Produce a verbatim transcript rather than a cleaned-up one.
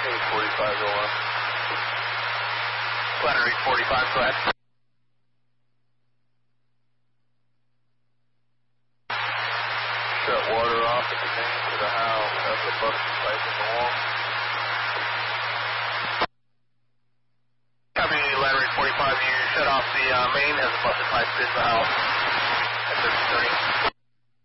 eight forty-five, go on. Ladder eight forty-five, go ahead. Shut water off at the main to the house. Have the busted pipe in the wall. Copy, ladder eight forty-five, you shut off the uh, main, has a busted pipe in the house at thirty thirty.